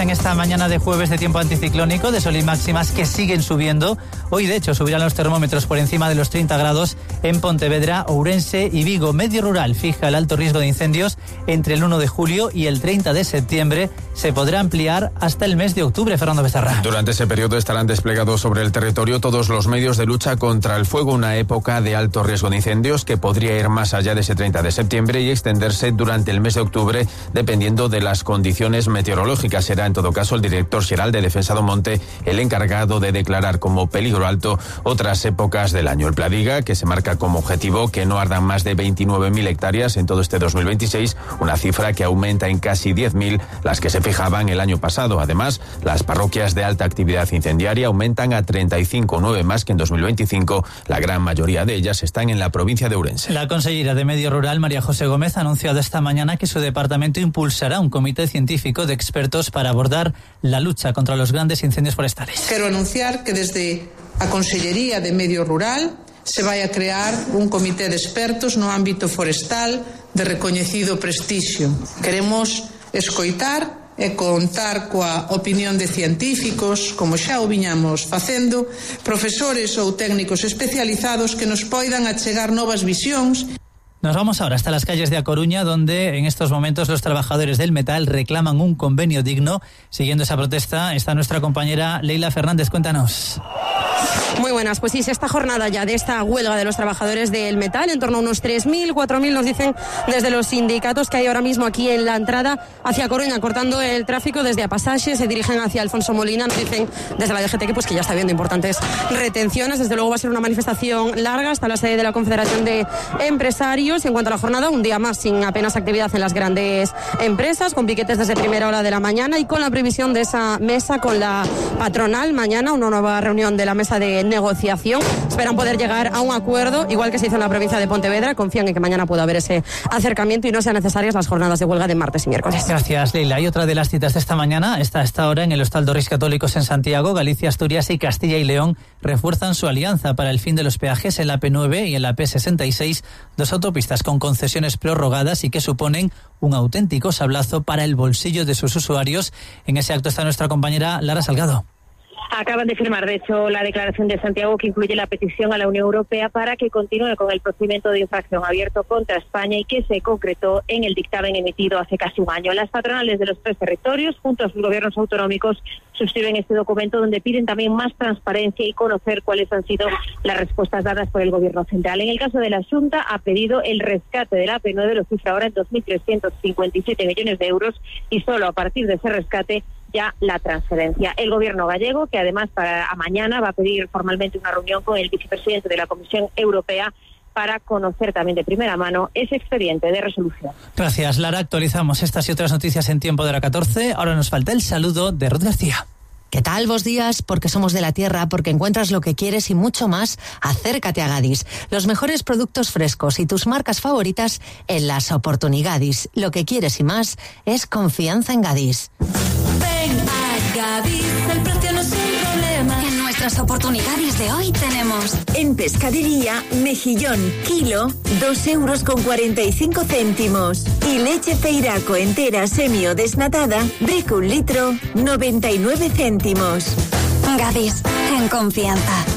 en esta mañana de jueves de tiempo anticiclónico, de sol y máximas que siguen subiendo. Hoy, de hecho, subirán los termómetros por encima de los 30 grados en Pontevedra, Ourense y Vigo. Medio Rural fija el alto riesgo de incendios entre el 1 de julio y el 30 de septiembre. Se podrá ampliar hasta el mes de octubre, Fernando Becerra. Durante ese periodo estarán desplegados sobre el territorio todos los medios de lucha contra el fuego, una época de alto riesgo de incendios que podría ir más allá de ese 30 de septiembre y extenderse durante el mes de octubre, dependiendo de las condiciones meteorológicas. Será, en todo caso, el director xeral de Defensa do Monte el encargado de declarar como peligro alto otras épocas del año. El Pladiga, que se marca como objetivo que no ardan más de 29.000 hectáreas en todo este 2026, una cifra que aumenta en casi 10.000 las que se fijaban el año pasado. Además, las parroquias de alta actividad incendiaria aumentan a 35, 9 más que en 2025. La gran mayoría de ellas están en la provincia de Ourense. La consellera de Medio Rural, María José Gómez, ha anunciado esta mañana que su departamento impulsará un comité científico de expertos para abordar la lucha contra los grandes incendios forestales. Quero anunciar que desde a Consellería de Medio Rural se vai a crear un comité de expertos no ámbito forestal de recoñecido prestixio. Queremos escoitar e contar coa opinión de científicos, como xa o viñamos facendo, profesores ou técnicos especializados que nos poidan achegar novas visións. Nos vamos ahora hasta las calles de A Coruña, donde en estos momentos los trabajadores del metal reclaman un convenio digno. Siguiendo esa protesta está nuestra compañera Leila Fernández. Cuéntanos. Muy buenas, pues sí, esta jornada ya de esta huelga de los trabajadores del metal, en torno a unos 3.000, 4.000 nos dicen desde los sindicatos que hay ahora mismo aquí en la entrada hacia Coruña, cortando el tráfico desde A Pasaxe, se dirigen hacia Alfonso Molina, nos dicen desde la DGT que pues que ya está habiendo importantes retenciones. Desde luego va a ser una manifestación larga hasta la sede de la Confederación de Empresarios. En cuanto a la jornada, un día más sin apenas actividad en las grandes empresas, con piquetes desde primera hora de la mañana y con la previsión de esa mesa con la patronal mañana, una nueva reunión de la mesa de negociación. Esperan poder llegar a un acuerdo, igual que se hizo en la provincia de Pontevedra. Confían en que mañana pueda haber ese acercamiento y no sean necesarias las jornadas de huelga de martes y miércoles. Gracias, Leila. Y otra de las citas de esta mañana está a esta hora en el Hostal Dorris Católicos en Santiago. Galicia, Asturias y Castilla y León refuerzan su alianza para el fin de los peajes en la P9 y en la P66, dos autopistas con concesiones prorrogadas y que suponen un auténtico sablazo para el bolsillo de sus usuarios. En ese acto está nuestra compañera Lara Salgado. Acaban de firmar, de hecho, la declaración de Santiago que incluye la petición a la Unión Europea para que continúe con el procedimiento de infracción abierto contra España y que se concretó en el dictamen emitido hace casi un año. Las patronales de los tres territorios, junto a sus gobiernos autonómicos, suscriben este documento donde piden también más transparencia y conocer cuáles han sido las respuestas dadas por el Gobierno central. En el caso de la Xunta, ha pedido el rescate de la AP9, lo cifra ahora en 2.357 millones de euros y solo a partir de ese rescate ya la transferencia. El Gobierno gallego, que además para mañana va a pedir formalmente una reunión con el vicepresidente de la Comisión Europea para conocer también de primera mano ese expediente de resolución. Gracias, Lara. Actualizamos estas y otras noticias en tiempo de la 14. Ahora nos falta el saludo de Ruth García. ¿Qué tal? Buenos días, porque somos de la tierra, porque encuentras lo que quieres y mucho más. Acércate a Gadis. Los mejores productos frescos y tus marcas favoritas en las Oportunigadis. Lo que quieres y más es confianza en Gadis. Ven a Gadis, el precio no es un problema. En nuestras oportunidades de hoy tenemos en pescadería, mejillón, kilo, 2,45 €. Y leche Feiraco entera semi o desnatada, brick 1 litro, 99 céntimos. Gadis, en confianza.